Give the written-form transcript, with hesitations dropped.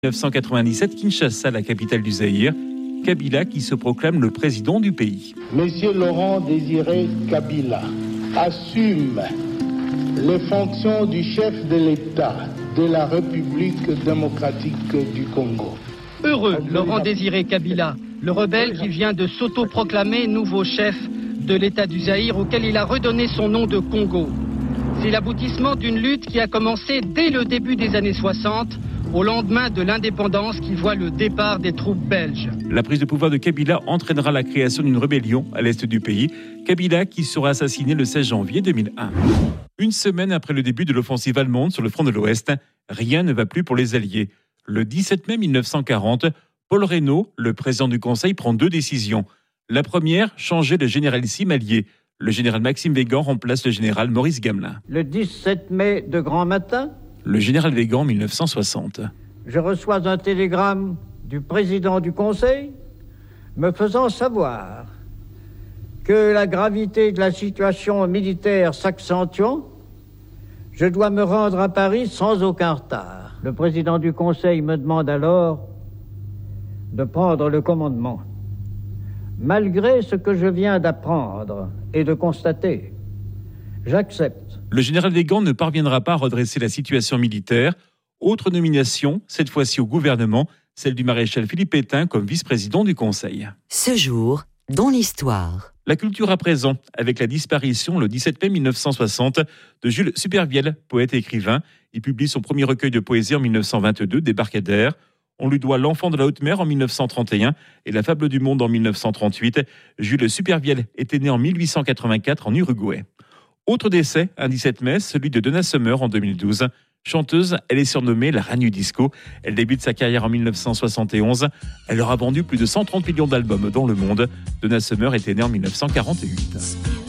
1997, Kinshasa, la capitale du Zaïre, Kabila qui se proclame le président du pays. Monsieur Laurent Désiré Kabila assume les fonctions du chef de l'État de la République démocratique du Congo. Heureux, Laurent Désiré Kabila, le rebelle qui vient de s'autoproclamer nouveau chef de l'État du Zaïre auquel il a redonné son nom de Congo. C'est l'aboutissement d'une lutte qui a commencé dès le début des années 60, au lendemain de l'indépendance qui voit le départ des troupes belges. La prise de pouvoir de Kabila entraînera la création d'une rébellion à l'est du pays. Kabila qui sera assassiné le 16 janvier 2001. Une semaine après le début de l'offensive allemande sur le front de l'Ouest, rien ne va plus pour les Alliés. Le 17 mai 1940, Paul Reynaud, le président du Conseil, prend deux décisions. La première, changer le généralissime allié. Le général Maxime Weygand remplace le général Maurice Gamelin. Le 17 mai de grand matin, le général Weygand, 1960. Je reçois un télégramme du président du Conseil me faisant savoir que la gravité de la situation militaire s'accentuant, je dois me rendre à Paris sans aucun retard. Le président du Conseil me demande alors de prendre le commandement. Malgré ce que je viens d'apprendre et de constater, j'accepte. Le général Weygand ne parviendra pas à redresser la situation militaire. Autre nomination, cette fois-ci au gouvernement, celle du maréchal Philippe Pétain comme vice-président du Conseil. Ce jour, dans l'histoire. La culture à présent, avec la disparition le 17 mai 1960 de Jules Supervielle, poète et écrivain. Il publie son premier recueil de poésie en 1922, Débarcadère. On lui doit L'Enfant de la haute mer en 1931 et La Fable du monde en 1938. Jules Supervielle était né en 1884 en Uruguay. Autre décès, un 17 mai, celui de Donna Summer en 2012. Chanteuse, elle est surnommée la reine du disco. Elle débute sa carrière en 1971. Elle aura vendu plus de 130 millions d'albums dans le monde. Donna Summer était née en 1948.